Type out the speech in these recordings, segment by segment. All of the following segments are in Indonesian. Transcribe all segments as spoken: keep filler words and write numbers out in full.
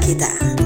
kita.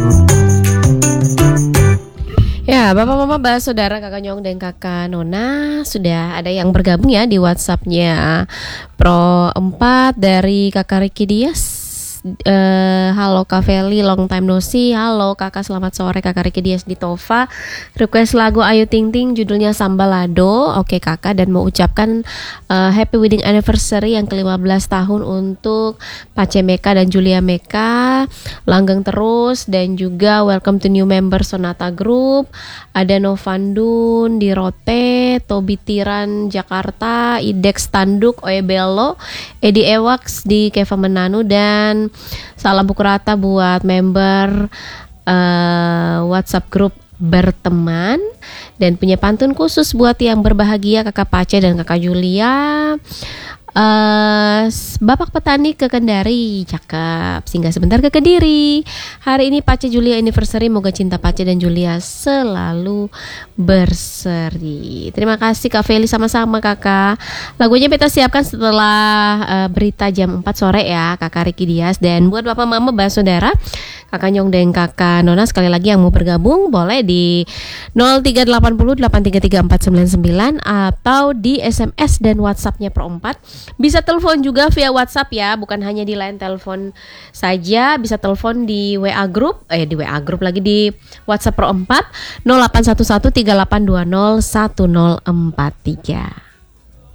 Ya, Bapak Mama Mbak Saudara, Kakak Nyong dan Kakak Nona sudah ada yang bergabung ya di WhatsApp-nya Pro empat dari Kakak Ricky Dias. Uh, halo Kak Feli, long time no see. Halo Kakak, selamat sore. Kakak Ricky Dias di Tova. Request lagu Ayu Ting Ting, judulnya Sambalado. Oke Kakak, dan mau ucapkan uh, happy wedding anniversary yang ke lima belas tahun untuk Pace Meka dan Julia Meka. Langgeng terus, dan juga welcome to new member Sonata Group. Ada Novandun di Rote, Tobi Tiran Jakarta, Idex Tanduk Oebelo, Edi Ewax di Keva Menanu, dan salam pukul rata buat member uh, WhatsApp grup berteman, dan punya pantun khusus buat yang berbahagia Kakak Pace dan Kakak Julia. Uh, Bapak petani ke Kendari, cakep. Singgah sebentar ke Kediri. Hari ini Pace Julia anniversary, moga cinta Pace dan Julia selalu berseri. Terima kasih Kak Feli, sama-sama Kakak. Lagunya kita siapkan setelah uh, berita jam empat sore ya Kakak Ricky Dias. Dan buat Bapak Mama Mbak Saudara, Kakak Nyong dan Kakak Nona sekali lagi yang mau bergabung boleh di nol tiga delapan nol delapan tiga tiga empat sembilan sembilan atau di S M S dan WhatsApp-nya Pro empat. Bisa telepon juga via WhatsApp ya, bukan hanya di line telepon saja, bisa telepon di W A group, eh di W A group lagi di WhatsApp Pro empat nol delapan satu satu tiga delapan dua nol satu nol empat tiga.